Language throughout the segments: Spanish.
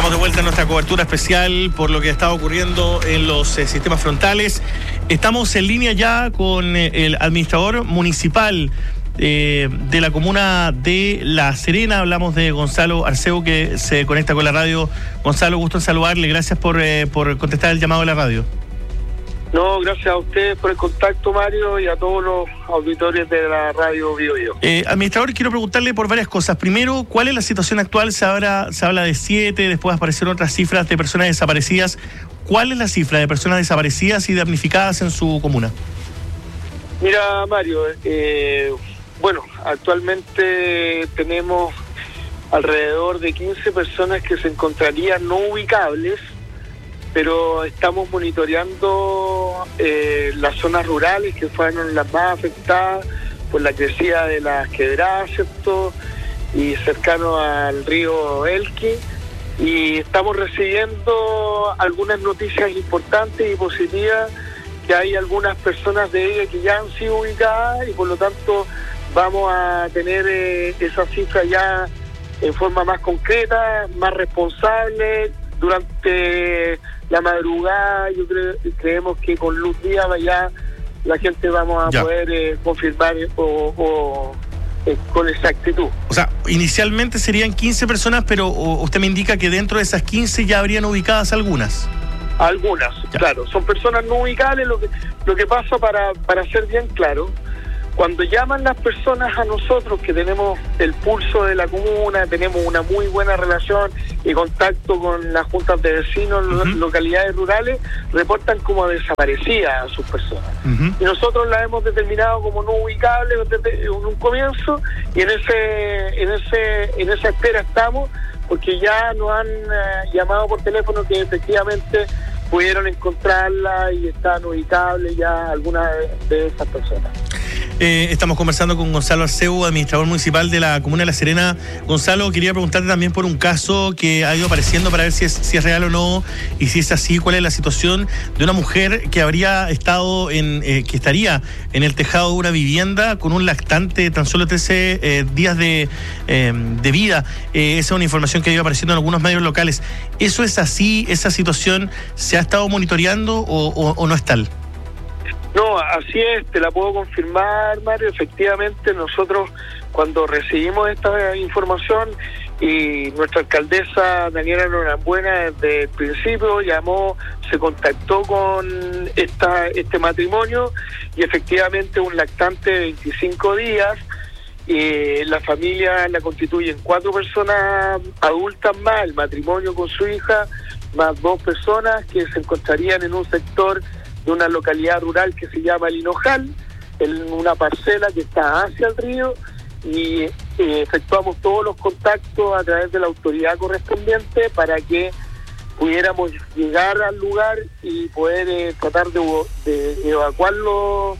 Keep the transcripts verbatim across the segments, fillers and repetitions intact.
Estamos de vuelta en nuestra cobertura especial por lo que está ocurriendo en los eh, sistemas frontales. Estamos en línea ya con eh, el administrador municipal eh, de la comuna de La Serena. Hablamos de Gonzalo Arceo, que se conecta con la radio. Gonzalo, gusto en saludarle. Gracias por, eh, por contestar el llamado de la radio. No, gracias a ustedes por el contacto, Mario, y a todos los auditores de la radio Bio Bio. Eh, administrador, quiero preguntarle por varias cosas. Primero, ¿cuál es la situación actual? Se habla, se habla de siete, después aparecieron otras cifras de personas desaparecidas. ¿Cuál es la cifra de personas desaparecidas y damnificadas en su comuna? Mira, Mario, eh, bueno, actualmente tenemos alrededor de quince personas que se encontrarían no ubicables, pero estamos monitoreando eh, las zonas rurales que fueron las más afectadas por la crecida de las quebradas, ¿cierto? Y cercano al río Elqui, y estamos recibiendo algunas noticias importantes y positivas, que hay algunas personas de ellas que ya han sido ubicadas y por lo tanto vamos a tener eh, esa cifra ya en forma más concreta, más responsable. Durante la madrugada, yo creo, creemos que con luz día ya la gente vamos a ya. poder eh, confirmar o, o eh, con exactitud. O sea, inicialmente serían quince personas, pero o, usted me indica que dentro de esas quince ya habrían ubicadas algunas. Algunas, ya. claro, son personas no ubicables. Lo que, lo que pasa, para, para ser bien claro, cuando llaman las personas a nosotros, que tenemos el pulso de la comuna, tenemos una muy buena relación y contacto con las juntas de vecinos, uh-huh. localidades rurales, reportan como desaparecidas a sus personas. Uh-huh. Y nosotros las hemos determinado como no ubicables desde en un comienzo, y en ese, en ese, en esa espera estamos, porque ya nos han uh, llamado por teléfono que efectivamente pudieron encontrarla y están ubicables ya algunas de, de esas personas. Eh, estamos conversando con Gonzalo Arceo, administrador municipal de la comuna de La Serena. Gonzalo, quería preguntarte también por un caso que ha ido apareciendo para ver si es, si es real o no, y si es así, cuál es la situación de una mujer que habría estado en, eh, que estaría en el tejado de una vivienda con un lactante de tan solo trece eh, días de, eh, de vida. Eh, esa es una información que ha ido apareciendo en algunos medios locales. ¿Eso es así? ¿Esa situación se ha estado monitoreando o, o, o no es tal? No, así es, te la puedo confirmar, Mario. Efectivamente, nosotros cuando recibimos esta información, y nuestra alcaldesa Daniela Norambuena desde el principio llamó, se contactó con esta este matrimonio, y efectivamente un lactante de veinticinco días, y la familia la constituyen cuatro personas adultas más, el matrimonio con su hija, más dos personas que se encontrarían en un sector de una localidad rural que se llama El Hinojal, en una parcela que está hacia el río, y eh, efectuamos todos los contactos a través de la autoridad correspondiente para que pudiéramos llegar al lugar y poder eh, tratar de, de evacuarlo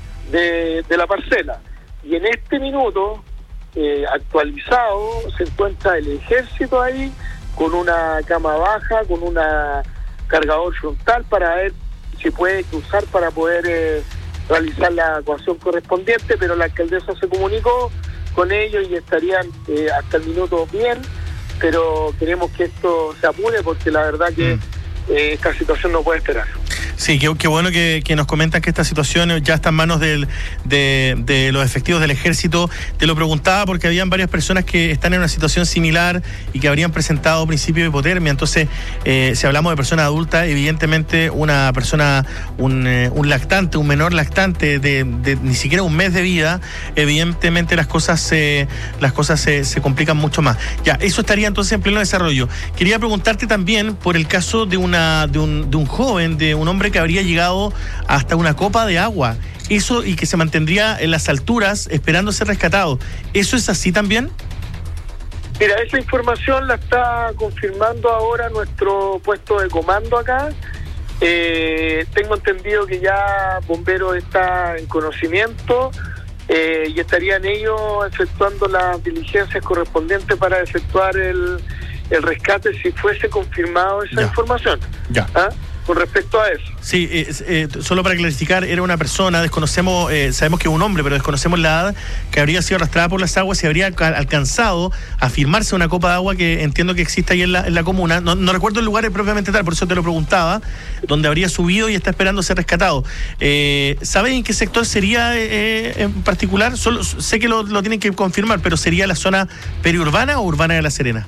de, de la parcela. Y en este minuto, eh, actualizado, se encuentra el ejército ahí, con una cama baja, con una cargador frontal para ver si puede cruzar para poder eh, realizar la evacuación correspondiente, pero la alcaldesa se comunicó con ellos y estarían eh, hasta el minuto bien, pero queremos que esto se apure porque la verdad que eh, esta situación no puede esperar. Sí, qué, qué bueno que, que nos comentan que esta situación ya está en manos del, de, de los efectivos del ejército. Te lo preguntaba porque habían varias personas que están en una situación similar y que habrían presentado principio de hipotermia. Entonces, eh, si hablamos de personas adultas, evidentemente una persona, un, eh, un lactante, un menor lactante de, de ni siquiera un mes de vida, evidentemente las cosas, eh, las cosas se, se complican mucho más. Ya, eso estaría entonces en pleno desarrollo. Quería preguntarte también por el caso de, una, de, un, de un joven, de un hombre que habría llegado hasta una copa de agua, eso, y que se mantendría en las alturas esperando ser rescatado. ¿Eso es así también? Mira, esa información la está confirmando ahora nuestro puesto de comando acá. Eh, tengo entendido que ya Bomberos está en conocimiento eh, y estarían ellos efectuando las diligencias correspondientes para efectuar el, el rescate si fuese confirmado esa ya. información. Ya. ¿Ah? con respecto a eso. Sí, eh, eh, solo para clarificar, era una persona, desconocemos, eh, sabemos que es un hombre, pero desconocemos la edad, que habría sido arrastrada por las aguas y habría alcanzado a firmarse una copa de agua que entiendo que existe ahí en la, en la comuna. No, no recuerdo el lugar propiamente tal, por eso te lo preguntaba, donde habría subido y está esperando ser rescatado. Eh, ¿Sabes en qué sector sería eh, en particular? Solo, sé que lo, lo tienen que confirmar, pero ¿sería la zona periurbana o urbana de La Serena?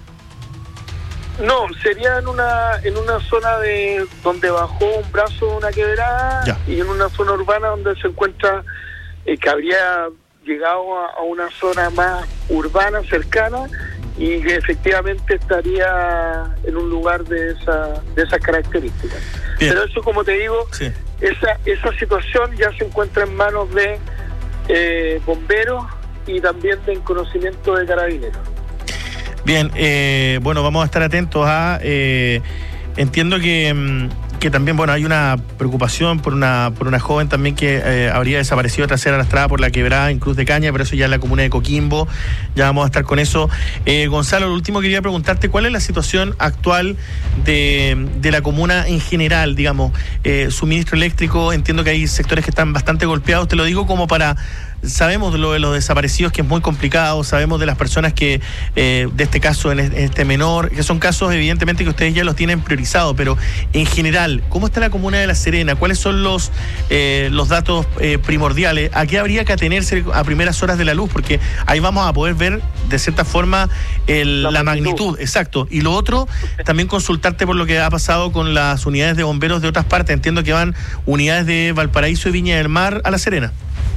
No, sería en una en una zona de donde bajó un brazo de una quebrada ya. Y en una zona urbana donde se encuentra, eh, que habría llegado a, a una zona más urbana, cercana, y que efectivamente estaría en un lugar de esa de esas características. Bien. Pero eso, como te digo, sí. esa esa situación ya se encuentra en manos de eh, bomberos y también de conocimiento de carabineros. Bien, eh, bueno, vamos a estar atentos a... Eh, entiendo que, que también, bueno, hay una preocupación por una por una joven también que eh, habría desaparecido tras ser arrastrada por la quebrada en Cruz de Caña, pero eso ya en la comuna de Coquimbo, ya vamos a estar con eso. Eh, Gonzalo, lo último quería preguntarte, ¿cuál es la situación actual de, de la comuna en general, digamos, eh, suministro eléctrico? Entiendo que hay sectores que están bastante golpeados, te lo digo como para... Sabemos de lo de los desaparecidos, que es muy complicado, sabemos de las personas que, eh, de este caso, en este menor, que son casos evidentemente que ustedes ya los tienen priorizados, pero en general, ¿cómo está la comuna de La Serena? ¿Cuáles son los eh, los datos eh, primordiales? ¿A qué habría que atenerse a primeras horas de la luz? Porque ahí vamos a poder ver, de cierta forma, el, la, la magnitud. magnitud. Exacto. Y lo otro, también consultarte por lo que ha pasado con las unidades de bomberos de otras partes. Entiendo que van unidades de Valparaíso y Viña del Mar a La Serena.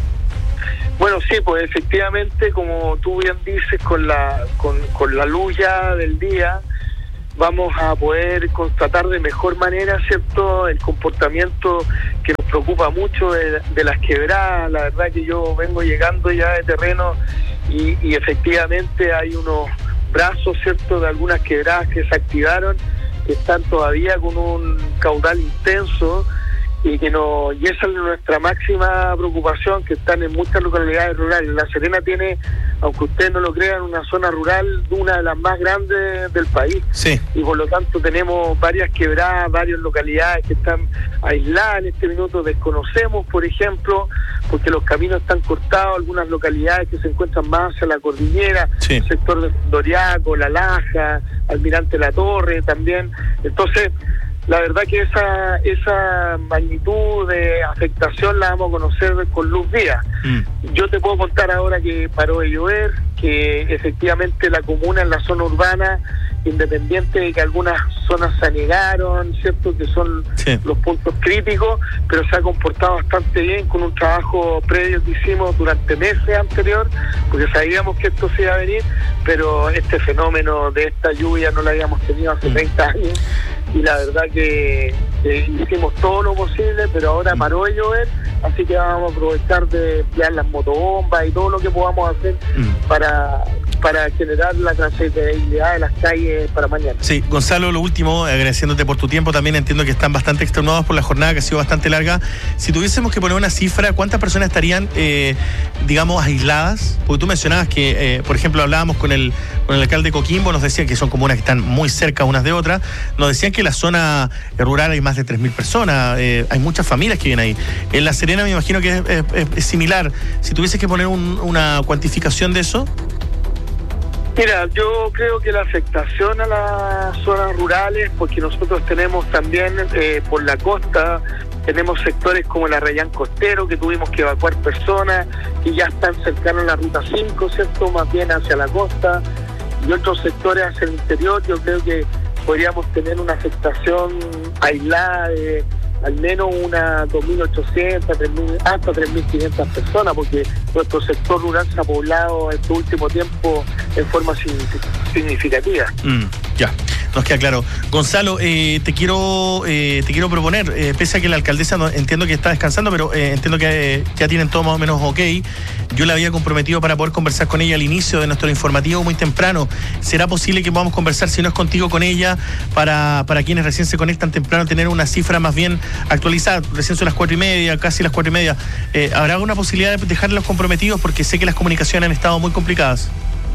Bueno, sí, pues efectivamente, como tú bien dices, con la con, con la luz ya del día, vamos a poder constatar de mejor manera, ¿cierto?, el comportamiento que nos preocupa mucho de, de las quebradas. La verdad que yo vengo llegando ya de terreno y, y efectivamente hay unos brazos, ¿cierto?, de algunas quebradas que se activaron, que están todavía con un caudal intenso, y que no y esa es nuestra máxima preocupación, que están en muchas localidades rurales. La Serena tiene, aunque ustedes no lo crean, una zona rural, una de las más grandes del país. Sí. Y por lo tanto tenemos varias quebradas, varias localidades que están aisladas en este minuto. Desconocemos, por ejemplo, porque los caminos están cortados, algunas localidades que se encuentran más hacia la cordillera, sí. El sector de Doriaco, La Laja, Almirante La Torre también. Entonces, la verdad que esa esa magnitud de afectación la vamos a conocer con luz día. Mm. Yo te puedo contar ahora que paró de llover, que efectivamente la comuna en la zona urbana, independiente de que algunas zonas se anegaron, ¿cierto?, que son sí. los puntos críticos, pero se ha comportado bastante bien con un trabajo previo que hicimos durante meses anterior, porque sabíamos que esto se iba a venir, pero este fenómeno de esta lluvia no lo habíamos tenido hace mm. treinta años. Y la verdad que, que hicimos todo lo posible, pero ahora paró de llover, así que vamos a aprovechar de emplear las motobombas y todo lo que podamos hacer mm. para para generar la transitabilidad de las calles para mañana. Sí, Gonzalo, lo último, agradeciéndote por tu tiempo, también entiendo que están bastante extenuados por la jornada, que ha sido bastante larga. Si tuviésemos que poner una cifra, ¿cuántas personas estarían, eh, digamos, aisladas? Porque tú mencionabas que, eh, por ejemplo, hablábamos con el, con el alcalde de Coquimbo, nos decían que son comunas que están muy cerca unas de otras, nos decían que en la zona rural hay más de tres mil personas, eh, hay muchas familias que viven ahí. En La Serena me imagino que es, es, es similar. Si tuvieses que poner un, una cuantificación de eso... Mira, yo creo que la afectación a las zonas rurales, porque nosotros tenemos también eh, por la costa, tenemos sectores como el Arrayán Costero, que tuvimos que evacuar personas que ya están cercanos a la ruta cinco, ¿cierto?, más bien hacia la costa, y otros sectores hacia el interior. Yo creo que podríamos tener una afectación aislada de al menos unas dos mil ochocientas, tres mil, hasta tres mil quinientas personas, porque nuestro sector rural se ha poblado en este último tiempo en forma significativa. Mm, ya, nos queda claro. Gonzalo, eh, te quiero eh, te quiero proponer, eh, pese a que la alcaldesa no, entiendo que está descansando, pero eh, entiendo que eh, ya tienen todo más o menos ok. Yo la había comprometido para poder conversar con ella al inicio de nuestro informativo muy temprano. ¿Será posible que podamos conversar, si no es contigo, con ella, para, para quienes recién se conectan temprano, tener una cifra más bien actualizada? Recién son las cuatro y media, casi las cuatro y media. Eh, ¿Habrá alguna posibilidad de dejarlos comprometidos? Porque sé que las comunicaciones han estado muy complicadas.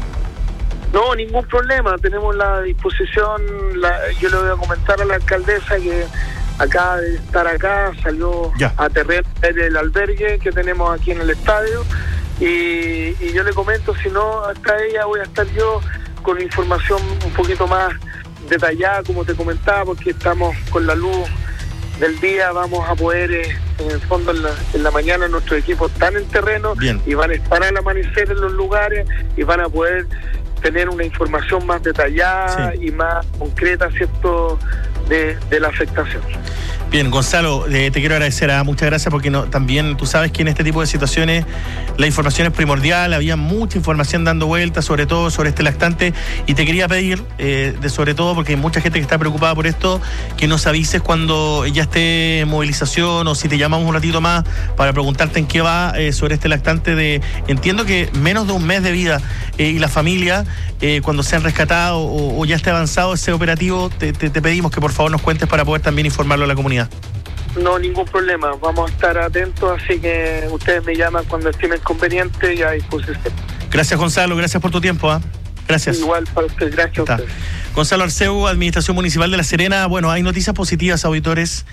No, ningún problema. Tenemos la disposición, la, yo le voy a comentar a la alcaldesa que acaba de estar acá, salió ya. a terreno el albergue que tenemos aquí en el estadio, y, y yo le comento, si no hasta ella voy a estar yo con información un poquito más detallada, como te comentaba, porque estamos con la luz del día, vamos a poder, eh, en el fondo en la, en la mañana nuestros equipos están en terreno. Bien. Y van a estar al amanecer en los lugares y van a poder tener una información más detallada, sí, y más concreta, ¿cierto?, de, de la afectación. Bien, Gonzalo, eh, te quiero agradecer, ¿eh? Muchas gracias, porque no, también tú sabes que en este tipo de situaciones la información es primordial, había mucha información dando vueltas, sobre todo sobre este lactante, y te quería pedir, eh, de sobre todo porque hay mucha gente que está preocupada por esto, que nos avises cuando ya esté en movilización, o si te llamamos un ratito más para preguntarte en qué va eh, sobre este lactante de, entiendo que menos de un mes de vida, eh, y la familia, eh, cuando se han rescatado o, o ya esté avanzado ese operativo, te, te, te pedimos que por favor nos cuentes para poder también informarlo a la comunidad. No, ningún problema, vamos a estar atentos, así que ustedes me llaman cuando estimen conveniente y a disposición. Gracias, Gonzalo, gracias por tu tiempo, ¿eh? Gracias. Igual para usted, gracias Está. a usted. Gonzalo Arceu, Administración Municipal de La Serena. Bueno, hay noticias positivas, auditores.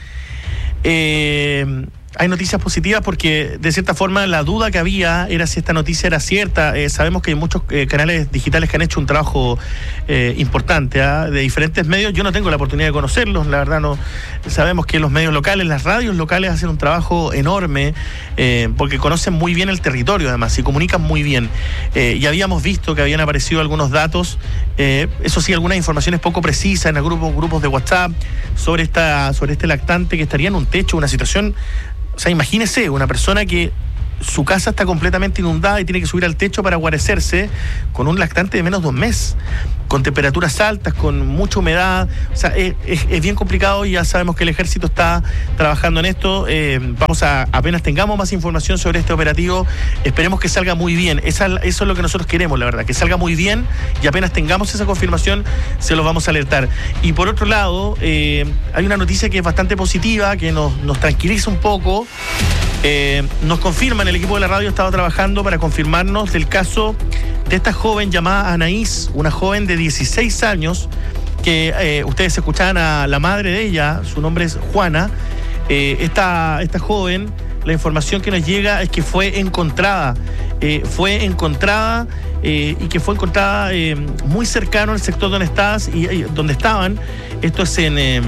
Eh... Hay noticias positivas porque, de cierta forma, la duda que había era si esta noticia era cierta. Eh, sabemos que hay muchos eh, canales digitales que han hecho un trabajo eh, importante, ¿eh? de diferentes medios. Yo no tengo la oportunidad de conocerlos, la verdad no. Sabemos que los medios locales, las radios locales hacen un trabajo enorme, eh, porque conocen muy bien el territorio, además, y comunican muy bien. Eh, y habíamos visto que habían aparecido algunos datos, eh, eso sí, algunas informaciones poco precisas en algunos grupos de WhatsApp sobre, esta, sobre este lactante que estaría en un techo, una situación... O sea, imagínese una persona que su casa está completamente inundada y tiene que subir al techo para guarecerse con un lactante de menos de un mes, con temperaturas altas, con mucha humedad. O sea, es, es, es bien complicado, y ya sabemos que el ejército está trabajando en esto. Eh, vamos a, apenas tengamos más información sobre este operativo, esperemos que salga muy bien. Esa, eso es lo que nosotros queremos, la verdad, que salga muy bien, y apenas tengamos esa confirmación, se los vamos a alertar. Y por otro lado, eh, hay una noticia que es bastante positiva, que nos, nos tranquiliza un poco. Eh, nos confirman, el equipo de la radio estaba trabajando para confirmarnos del caso de esta joven llamada Anaís, una joven de dieciséis años, que eh, ustedes escuchaban a la madre de ella, su nombre es Juana. Eh, esta, esta joven, la información que nos llega es que fue encontrada, eh, fue encontrada eh, y que fue encontrada eh, muy cercano al sector donde estás y eh, donde estaban. Esto es en... Eh,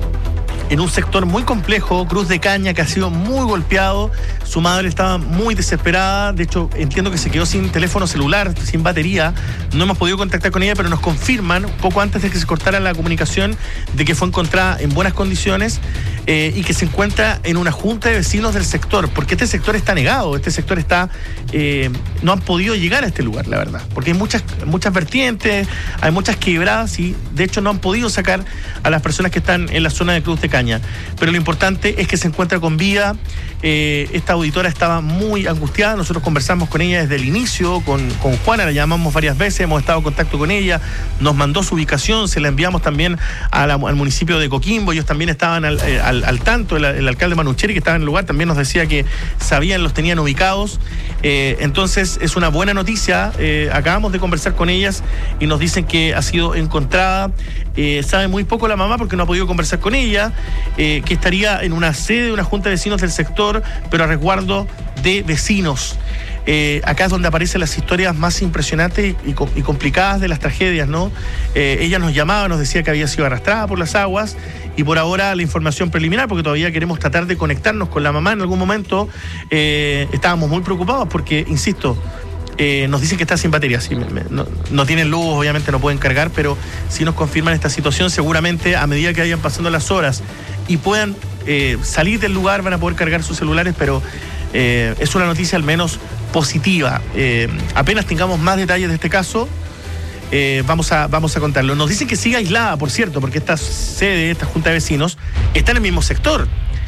en un sector muy complejo, Cruz de Caña, que ha sido muy golpeado. Su madre estaba muy desesperada, de hecho entiendo que se quedó sin teléfono celular, sin batería. No hemos podido contactar con ella, pero nos confirman, poco antes de que se cortara la comunicación, de que fue encontrada en buenas condiciones, eh, y que se encuentra en una junta de vecinos del sector, porque este sector está negado, este sector está, eh, no han podido llegar a este lugar, la verdad, porque hay muchas, muchas vertientes, hay muchas quebradas, y de hecho no han podido sacar a las personas que están en la zona de Cruz de Caña. Pero lo importante es que se encuentra con vida. Eh, esta auditora estaba muy angustiada, nosotros conversamos con ella desde el inicio, con, con Juana, la llamamos varias veces, hemos estado en contacto con ella, nos mandó su ubicación, se la enviamos también a la, al municipio de Coquimbo, ellos también estaban al, al, al tanto, el, el alcalde Manucheri, que estaba en el lugar, también nos decía que sabían, los tenían ubicados. Eh, entonces es una buena noticia, eh, acabamos de conversar con ellas y nos dicen que ha sido encontrada. Eh, sabe muy poco la mamá porque no ha podido conversar con ella, eh, que estaría en una sede de una junta de vecinos del sector, pero a resguardo de vecinos. Eh, acá es donde aparecen las historias más impresionantes y, y, y complicadas de las tragedias, ¿no? Eh, ella nos llamaba, nos decía que había sido arrastrada por las aguas, y por ahora la información preliminar, porque todavía queremos tratar de conectarnos con la mamá en algún momento, eh, estábamos muy preocupados porque, insisto, Eh, nos dicen que está sin batería, sí, me, me, no, no tienen luz, obviamente no pueden cargar, pero si nos confirman esta situación, seguramente a medida que vayan pasando las horas y puedan eh, salir del lugar, van a poder cargar sus celulares, pero eh, es una noticia al menos positiva. Eh, apenas tengamos más detalles de este caso, eh, vamos, a, vamos a contarlo. Nos dicen que sigue aislada, por cierto, porque esta sede, esta junta de vecinos, está en el mismo sector.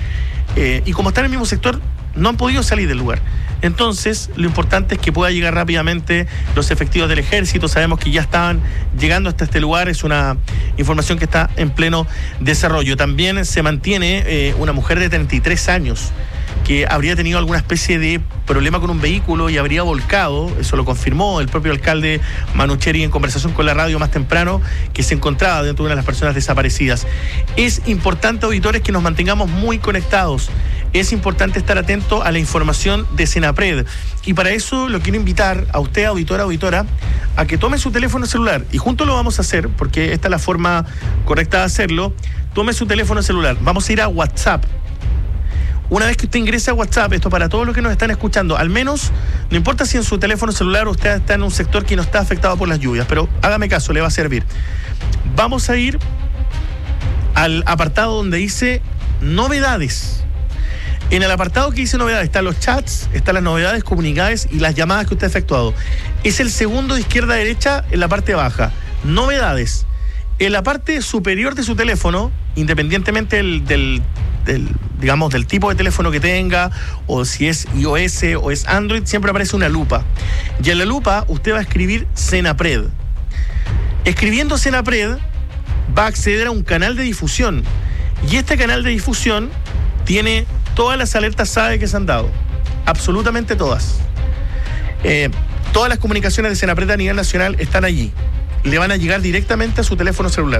Eh, y como está en el mismo sector, no han podido salir del lugar. Entonces, lo importante es que pueda llegar rápidamente los efectivos del ejército. Sabemos que ya estaban llegando hasta este lugar, es una información que está en pleno desarrollo. También se mantiene eh, una mujer de treinta y tres años que habría tenido alguna especie de problema con un vehículo y habría volcado. Eso lo confirmó el propio alcalde Manucheri en conversación con la radio más temprano, que se encontraba dentro de una de las personas desaparecidas. Es importante, auditores, que nos mantengamos muy conectados. Es importante estar atento a la información de Senapred. Y para eso lo quiero invitar a usted, auditora, auditora, a que tome su teléfono celular. Y juntos lo vamos a hacer, porque esta es la forma correcta de hacerlo. Tome su teléfono celular. Vamos a ir a WhatsApp. Una vez que usted ingrese a WhatsApp, esto para todos los que nos están escuchando, al menos, no importa si en su teléfono celular usted está en un sector que no está afectado por las lluvias, pero hágame caso, le va a servir. Vamos a ir al apartado donde dice novedades. En el apartado que dice novedades están los chats, están las novedades comunicadas y las llamadas que usted ha efectuado. Es el segundo de izquierda a derecha en la parte baja. Novedades. En la parte superior de su teléfono, independientemente del, del, del, digamos, del tipo de teléfono que tenga, o si es iOS o es Android, siempre aparece una lupa. Y en la lupa usted va a escribir Senapred. Escribiendo Senapred va a acceder a un canal de difusión. Y este canal de difusión tiene todas las alertas S A E que se han dado. Absolutamente todas. Eh, todas las comunicaciones de Senapred a nivel nacional están allí. Le van a llegar directamente a su teléfono celular.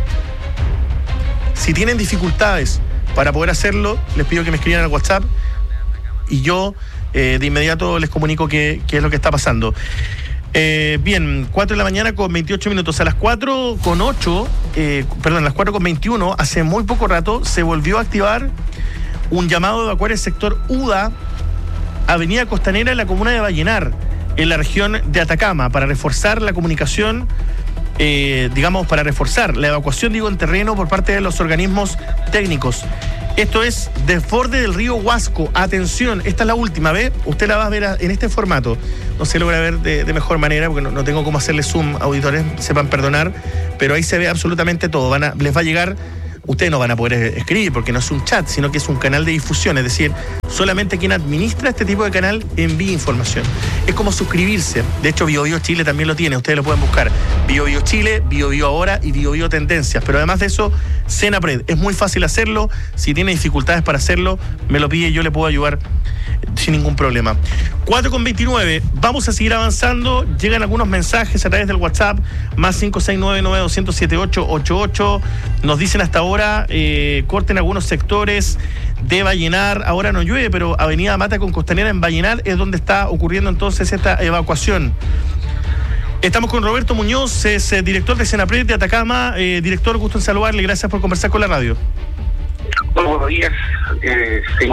Si tienen dificultades para poder hacerlo, les pido que me escriban al WhatsApp y yo eh, de inmediato les comunico qué, qué es lo que está pasando. Eh, bien, cuatro de la mañana con veintiocho minutos. A las cuatro con ocho, eh, perdón, a las cuatro con veintiuno, hace muy poco rato se volvió a activar un llamado de evacuar el sector UDA, Avenida Costanera, en la comuna de Vallenar, en la región de Atacama, para reforzar la comunicación, eh, digamos, para reforzar la evacuación, digo, en terreno por parte de los organismos técnicos. Esto es desborde del río Huasco. Atención, esta es la última, ¿ve? Usted la va a ver en este formato. No se logra ver de, de mejor manera porque no, no tengo cómo hacerle zoom, auditores, sepan perdonar, pero ahí se ve absolutamente todo. Van a, les va a llegar... Ustedes no van a poder escribir porque no es un chat, sino que es un canal de difusión. Es decir, solamente quien administra este tipo de canal envía información. Es como suscribirse. De hecho, BioBio Chile también lo tiene. Ustedes lo pueden buscar. BioBio Chile, BioBio Ahora y BioBio Tendencias. Pero además de eso, Senapred. Es muy fácil hacerlo. Si tiene dificultades para hacerlo, me lo pide y yo le puedo ayudar sin ningún problema. cuatro con veintinueve. Vamos a seguir avanzando. Llegan algunos mensajes a través del WhatsApp. Más cinco seis nueve nueve dos cero siete ocho ocho ocho. Nos dicen hasta ahora Eh, corten algunos sectores de Vallenar. Ahora no llueve, pero Avenida Mata con Costanera en Vallenar es donde está ocurriendo entonces esta evacuación. Estamos con Roberto Muñoz, es eh, director de Senapred de Atacama. Eh, director, gusto en saludarle, gracias por conversar con la radio. Hola, buenos días. Eh, sí.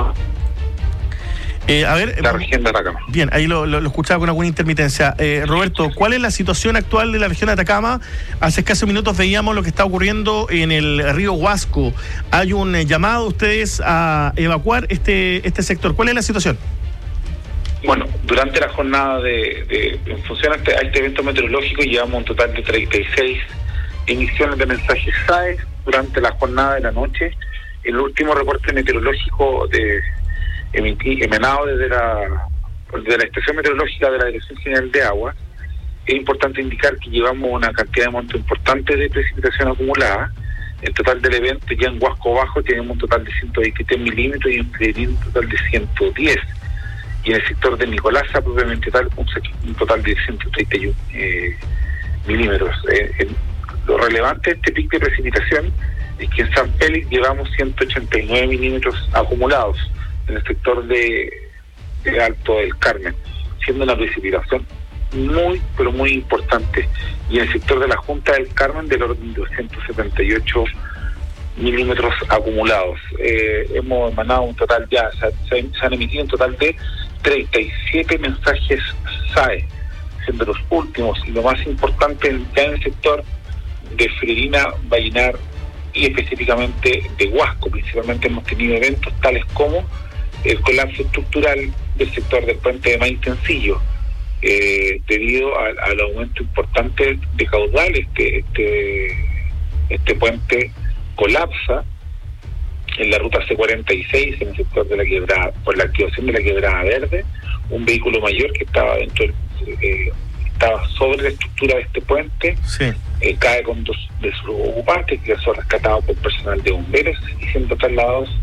Eh, a ver, la región de Atacama. Bien, ahí lo, lo, lo escuchaba con alguna intermitencia. Eh, Roberto, ¿cuál es la situación actual de la región de Atacama? Hace escasos minutos veíamos lo que está ocurriendo en el río Huasco. Hay un eh, llamado a ustedes a evacuar este este sector. ¿Cuál es la situación? Bueno, durante la jornada de, de en función a este, a este evento meteorológico llevamos un total de treinta y seis emisiones de mensajes S A E durante la jornada de la noche. El último reporte meteorológico de emanado desde la, desde la estación meteorológica de la Dirección General de Agua. Es importante indicar que llevamos una cantidad de monto importante de precipitación acumulada. El total del evento ya en Huasco Bajo tenemos un total de ciento veintitrés milímetros y en Freirina un total de ciento diez. Y en el sector de Nicolasa, propiamente tal, un, un total de ciento treinta y uno eh, milímetros. Eh, eh, lo relevante de este pico de precipitación es que en San Félix llevamos ciento ochenta y nueve milímetros acumulados en el sector de, de Alto del Carmen, siendo una precipitación muy, pero muy importante. Y en el sector de la Junta del Carmen, del orden de doscientos setenta y ocho milímetros acumulados. Eh, hemos emanado un total ya, se, se, se han emitido un total de treinta y siete mensajes S A E, siendo los últimos y lo más importante ya en el sector de Freirina, Vallenar y específicamente de Huasco. Principalmente hemos tenido eventos tales como el colapso estructural del sector del puente de Maitencillo, eh, debido al, al aumento importante de caudal. Este, este, este puente colapsa en la ruta C cuarenta y seis, en el sector de la quebrada, por la activación de la quebrada verde. Un vehículo mayor que estaba dentro del, eh, estaba sobre la estructura de este puente, sí. eh, cae con dos de sus ocupantes, que son rescatados por personal de bomberos y siendo trasladados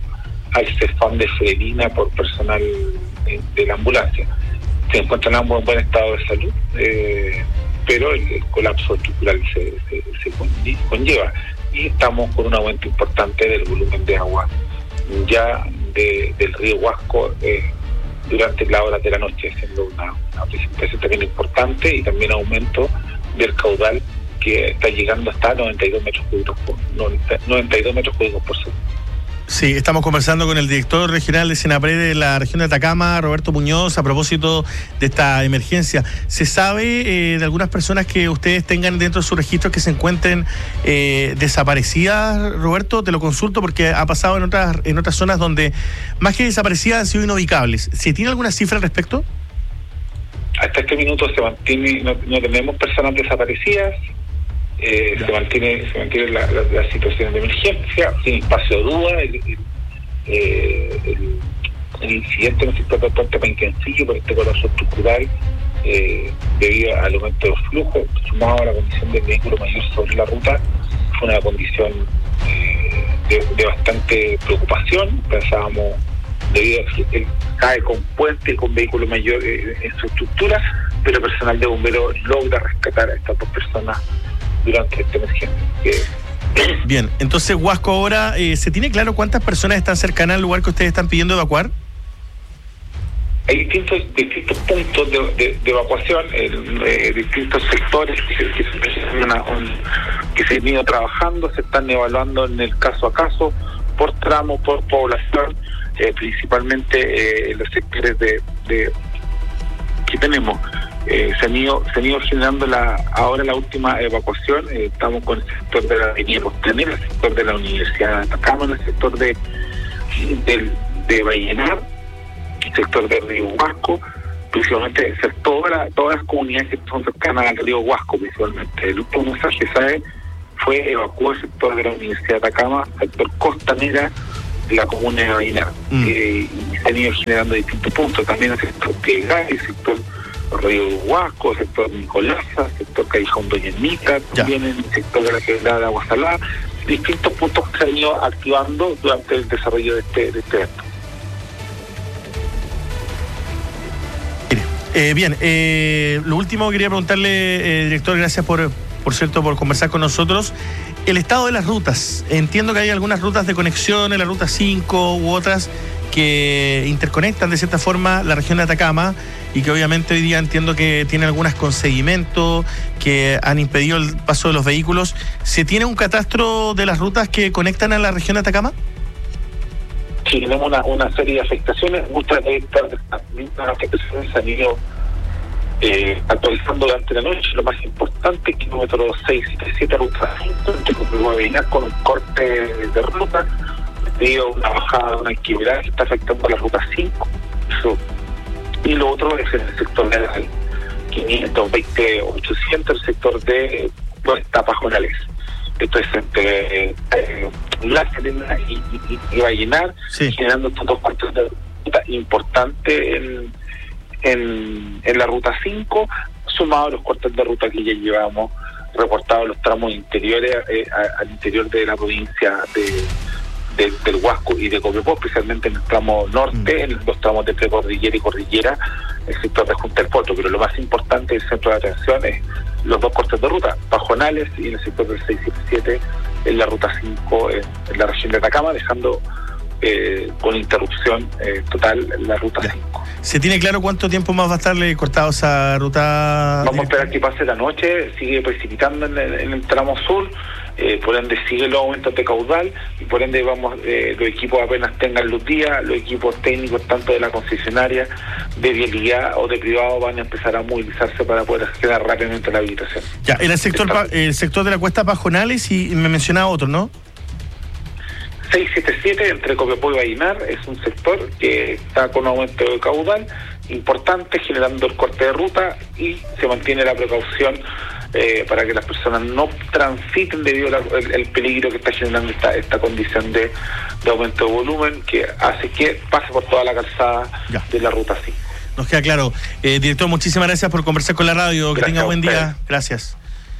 al CEFAM de Fredina por personal de, de la ambulancia. Se encuentran ambos en buen estado de salud, eh, pero el, el colapso estructural se, se, se conlleva, y estamos con un aumento importante del volumen de agua ya de, del río Huasco eh, durante las horas de la noche, siendo una, una precipitación también importante, y también aumento del caudal que está llegando hasta noventa y dos metros cúbicos por, noventa y dos metros cúbicos por segundo. Sí, estamos conversando con el director regional de Senapred de la región de Atacama, Roberto Muñoz, a propósito de esta emergencia. ¿Se sabe eh, de algunas personas que ustedes tengan dentro de sus registros que se encuentren eh, desaparecidas, Roberto? Te lo consulto porque ha pasado en otras en otras zonas donde más que desaparecidas han sido inubicables. ¿Se tiene alguna cifra al respecto? Hasta este minuto se mantiene, no, no tenemos personas desaparecidas. Eh, se mantiene se mantiene la, la, la situación de emergencia sin espacio de duda. El, el, eh, el, el incidente en el sector del puente Penquencillo por este colapso estructural eh, debido al aumento de los flujos, sumado a la condición del vehículo mayor sobre la ruta, fue una condición eh, de, de bastante preocupación. Pensábamos, debido a que él cae con puente y con vehículo mayor eh, en su estructura, pero personal de bomberos logra rescatar a estas dos personas durante esta emergencia. Bien, entonces Huasco ahora, eh, ¿se tiene claro cuántas personas están cercanas al lugar que ustedes están pidiendo evacuar? Hay distintos distintos puntos de, de, de evacuación, en eh, distintos sectores que, que, se, una, un, que se han ido trabajando, se están evaluando en el caso a caso, por tramo, por población, eh, principalmente eh, en los sectores de, de que tenemos. Eh, se han ido se han ido generando la ahora la última evacuación. Eh, estamos con el sector de la avenida Costanera, el sector de la Universidad de Atacama, el sector de de, de Vallenar, el sector de Río Huasco, principalmente todas las todas las comunidades que son cercanas al río Huasco, principalmente. El último mensaje, ¿sabe? Fue evacuar el sector de la Universidad de Atacama, el sector Costanera, la comuna de Vallenar. Mm. Eh, y se han ido generando distintos puntos, también el sector Piegal, el sector Río Huasco, sector Nicolasa, sector Callejón Doña Ermita, también en el sector de la quebrada de Agua Salada, distintos puntos que se han ido activando durante el desarrollo de este, de este evento. Eh, bien, eh, lo último quería preguntarle, eh, director, gracias por, por cierto, por conversar con nosotros. El estado de las rutas. Entiendo que hay algunas rutas de conexión en la ruta cinco u otras que interconectan de cierta forma la región de Atacama y que obviamente hoy día entiendo que tienen algunas con seguimiento que han impedido el paso de los vehículos. ¿Se tiene un catastro de las rutas que conectan a la región de Atacama? Sí, tenemos una, una serie de afectaciones. Muchas de estas afectaciones se han ido eh, actualizando durante la noche. Lo más importante, kilómetro seis y siete, ruta cinco, que con un corte de ruta debido a una bajada, una quebrada que está afectando a la ruta cinco. Eso. Y lo otro es el sector de la quinientos veinte ochocientos, el sector de Puerta Pajonales. Esto es entre eh, La Serena y, y, y Vallenar, sí, generando estos dos cortes de ruta importantes en, en, en la ruta cinco, sumado a los cortes de ruta que ya llevamos reportados los tramos interiores eh, a, al interior de la provincia de De, del Huasco y de Copiapó, especialmente en el tramo norte, mm. en los tramos de precordillera y cordillera, el sector de Junta del Potro. Pero lo más importante del centro de atención es los dos cortes de ruta, Pajonales y en el sector del seis siete siete, en la ruta cinco, en, en la región de Atacama, dejando eh, con interrupción eh, total la ruta cinco. ¿Se tiene claro cuánto tiempo más va a estarle cortado esa ruta? Vamos a esperar que pase la noche, sigue precipitando en el, en el tramo sur. Eh, por ende sigue los aumentos de caudal y por ende vamos eh, los equipos apenas tengan luz día, los equipos técnicos tanto de la concesionaria, de vialidad o de privado van a empezar a movilizarse para poder acceder rápidamente a la habilitación. Ya, en el sector pa, el sector de la cuesta Pajonales, y me mencionaba otro, ¿no? seis siete siete entre Copiapó y Vallenar es un sector que está con aumento de caudal importante, generando el corte de ruta, y se mantiene la precaución Eh, para que las personas no transiten debido al el, el peligro que está generando esta esta condición de, de aumento de volumen que hace que pase por toda la calzada ya de la ruta cinco. Nos queda claro. Eh, director, muchísimas gracias por conversar con la radio. Gracias, que tenga buen día. Gracias.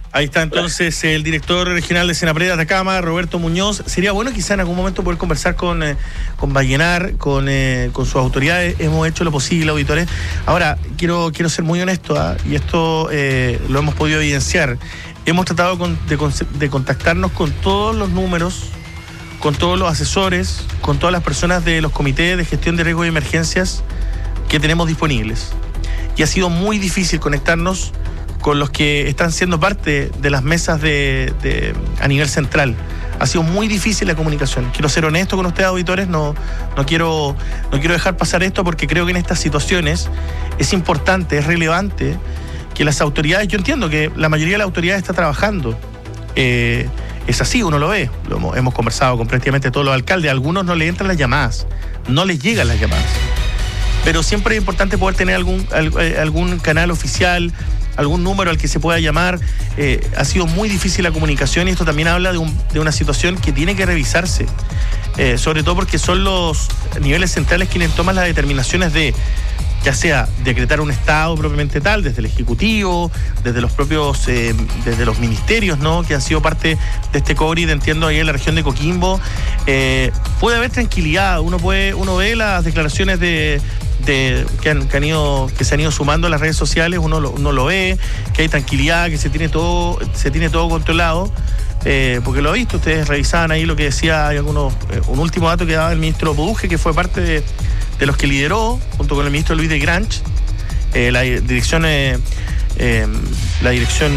Ahí está entonces el director regional de Senapred de Atacama, Roberto Muñoz. Sería bueno quizá en algún momento poder conversar con, eh, con Vallenar, con, eh, con sus autoridades. Hemos hecho lo posible, auditores. Ahora, quiero, quiero ser muy honesto, ¿eh? y esto eh, lo hemos podido evidenciar. Hemos tratado con, de, de contactarnos con todos los números, con todos los asesores, con todas las personas de los comités de gestión de riesgos y emergencias que tenemos disponibles. Y ha sido muy difícil conectarnos con los que están siendo parte de las mesas de, de a nivel central. Ha sido muy difícil la comunicación. Quiero ser honesto con ustedes, auditores, no, no, quiero, no quiero dejar pasar esto porque creo que en estas situaciones es importante, es relevante que las autoridades, yo entiendo que la mayoría de las autoridades está trabajando, eh, es así, uno lo ve, lo hemos, hemos conversado con prácticamente todos los alcaldes, a algunos no le entran las llamadas, no les llegan las llamadas, pero siempre es importante poder tener algún, algún canal oficial, algún número al que se pueda llamar. Eh, ha sido muy difícil la comunicación y esto también habla de, un, de una situación que tiene que revisarse, eh, sobre todo porque son los niveles centrales quienes toman las determinaciones de, ya sea decretar un estado propiamente tal, desde el Ejecutivo, desde los propios, eh, desde los ministerios, ¿no?, que han sido parte de este COVID, entiendo, ahí en la región de Coquimbo. Eh, puede haber tranquilidad, uno puede, uno ve las declaraciones de De, que, han, que, han ido, que se han ido sumando a las redes sociales, uno lo, uno lo ve, que hay tranquilidad, que se tiene todo, se tiene todo controlado, eh, porque lo he visto, ustedes revisaban ahí lo que decía, hay algunos, eh, un último dato que daba el ministro Poduje, que fue parte de, de los que lideró, junto con el ministro Luis de Granch, eh, la dirección, eh, eh, la dirección,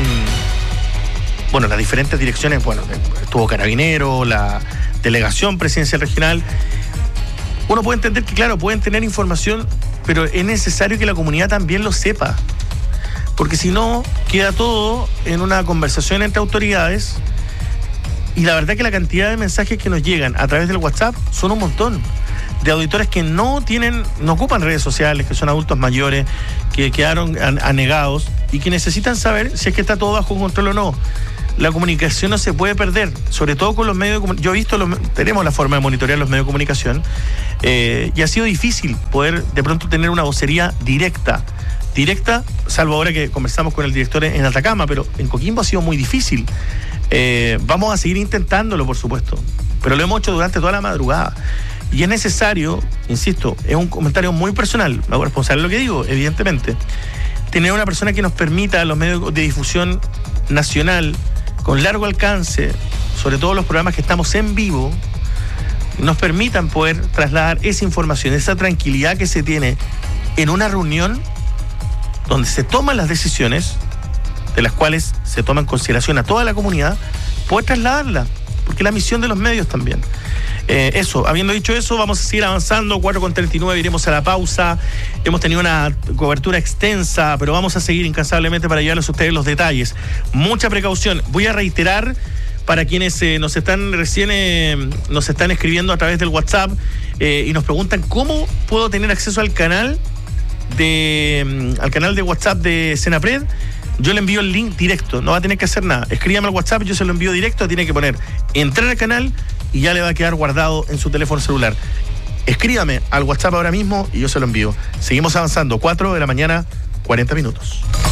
bueno, las diferentes direcciones, bueno, estuvo Carabinero, la delegación presidencial regional. Uno puede entender que, claro, pueden tener información, pero es necesario que la comunidad también lo sepa. Porque si no, queda todo en una conversación entre autoridades. Y la verdad que la cantidad de mensajes que nos llegan a través del WhatsApp son un montón. De auditores que no tienen, no ocupan redes sociales, que son adultos mayores, que quedaron anegados y que necesitan saber si es que está todo bajo control o no. La comunicación no se puede perder, sobre todo con los medios de comunicación. Yo he visto, los, tenemos la forma de monitorear los medios de comunicación, eh, y ha sido difícil poder de pronto tener una vocería directa, directa, salvo ahora que conversamos con el director en Atacama, pero en Coquimbo ha sido muy difícil. Eh, vamos a seguir intentándolo, por supuesto, pero lo hemos hecho durante toda la madrugada. Y es necesario, insisto, es un comentario muy personal, me hago responsable de lo que digo, evidentemente, tener una persona que nos permita a los medios de difusión nacional, con largo alcance, sobre todo los programas que estamos en vivo, nos permitan poder trasladar esa información, esa tranquilidad que se tiene en una reunión donde se toman las decisiones, de las cuales se toma en consideración a toda la comunidad, poder trasladarla, porque es la misión de los medios también. Eh, eso, habiendo dicho eso, vamos a seguir avanzando. Cuatro con treinta y nueve, iremos a la pausa. Hemos tenido una cobertura extensa, pero vamos a seguir incansablemente para llevarles a ustedes los detalles. Mucha precaución. Voy a reiterar para quienes eh, nos están recién eh, nos están escribiendo a través del WhatsApp eh, y nos preguntan cómo puedo tener acceso al canal de al canal de WhatsApp de Senapred. Yo le envío el link directo, no va a tener que hacer nada. Escríbame al WhatsApp, yo se lo envío directo, tiene que poner entrar al canal y ya le va a quedar guardado en su teléfono celular. Escríbame al WhatsApp ahora mismo y yo se lo envío. Seguimos avanzando, cuatro de la mañana, cuarenta minutos.